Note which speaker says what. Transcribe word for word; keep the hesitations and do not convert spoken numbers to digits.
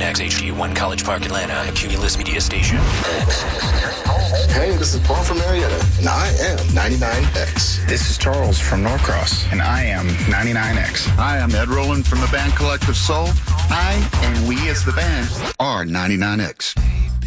Speaker 1: X H D one College Park, Atlanta, a Cumulus Media station.
Speaker 2: Hey, this is Paul from Marietta, and I am ninety-nine X.
Speaker 3: This is Charles from Norcross, and I am ninety-nine X.
Speaker 4: Hi, I'm Ed Rowland from the band Collective Soul. I and we as the band are ninety-nine X.